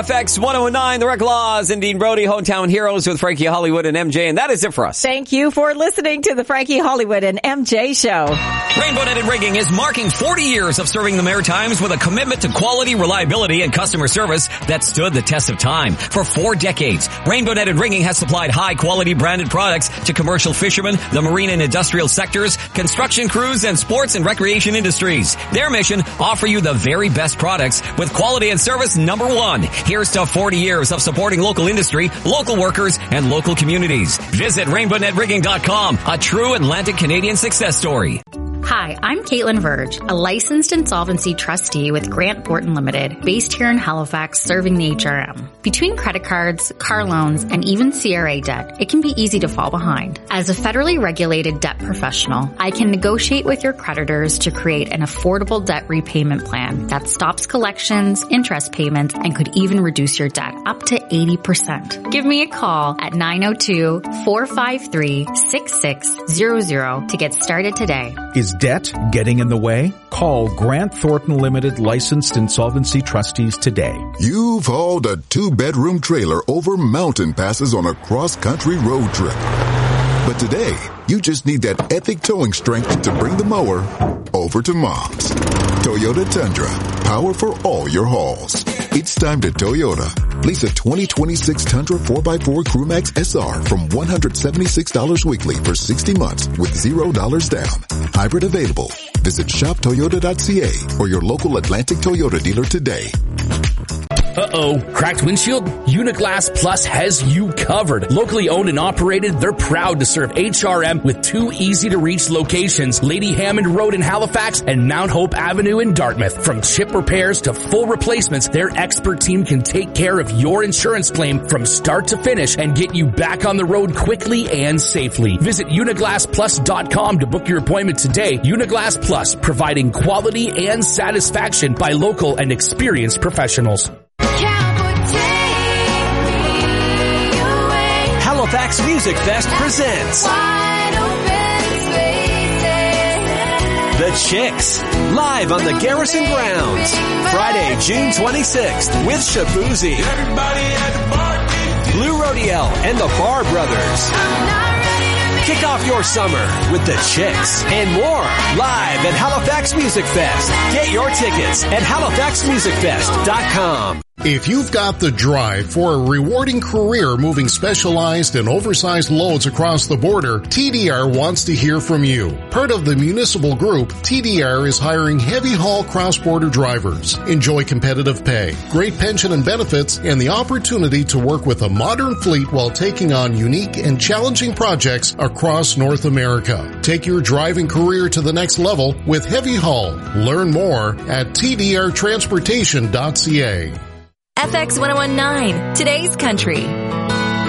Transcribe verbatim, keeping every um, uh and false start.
F X one oh nine, The Wreck Laws, and Dean Brody, Hometown Heroes with Frankie Hollywood and M J, and that is it for us. Thank you for listening to the Frankie Hollywood and M J Show. Rainbow Netted Rigging is marking forty years of serving the Maritimes with a commitment to quality, reliability, and customer service that stood the test of time. For four decades, Rainbow Netted Rigging has supplied high-quality branded products to commercial fishermen, the marine and industrial sectors, construction crews, and sports and recreation industries. Their mission, offer you the very best products with quality and service number one. Here's to forty years of supporting local industry, local workers, and local communities. Visit rainbow net rigging dot com, a true Atlantic Canadian success story. Hi, I'm Caitlin Verge, a licensed insolvency trustee with Grant Thornton Limited, based here in Halifax, serving the H R M. Between credit cards, car loans, and even C R A debt, it can be easy to fall behind. As a federally regulated debt professional, I can negotiate with your creditors to create an affordable debt repayment plan that stops collections, interest payments, and could even reduce your debt up to eighty percent. Give me a call at nine oh two, four five three, six six zero zero to get started today. Is debt getting in the way? Call Grant Thornton Limited licensed insolvency trustees today. You've hauled a two-bedroom trailer over mountain passes on a cross-country road trip. But today, you just need that epic towing strength to bring the mower over to Mom's. Toyota Tundra, power for all your hauls. It's time to Toyota. Lease a twenty twenty-six Tundra four by four Crewmax S R from one hundred seventy-six dollars weekly for sixty months with zero dollars down. Hybrid available. Visit shop toyota dot c a or your local Atlantic Toyota dealer today. Uh-oh. Cracked windshield? Uniglass Plus has you covered. Locally owned and operated, they're proud to serve H R M with two easy-to-reach locations, Lady Hammond Road in Halifax and Mount Hope Avenue in Dartmouth. From chip repairs to full replacements, their expert team can take care of your insurance claim from start to finish and get you back on the road quickly and safely. Visit uniglass plus dot com to book your appointment today. Uniglass Plus, providing quality and satisfaction by local and experienced professionals. Halifax Music Fest presents The Chicks, live on the Garrison Grounds, Friday, June twenty-sixth, with Shabuzi, Blue Rodiel, and the Bar Brothers. Kick off your summer with The Chicks and more live at Halifax Music Fest. Get your tickets at halifax music fest dot com. If you've got the drive for a rewarding career moving specialized and oversized loads across the border, T D R wants to hear from you. Part of the Municipal Group, T D R is hiring heavy-haul cross-border drivers. Enjoy competitive pay, great pension and benefits, and the opportunity to work with a modern fleet while taking on unique and challenging projects across North America. Take your driving career to the next level with Heavy Haul. Learn more at t d r transportation dot c a. F X one oh one nine, today's country.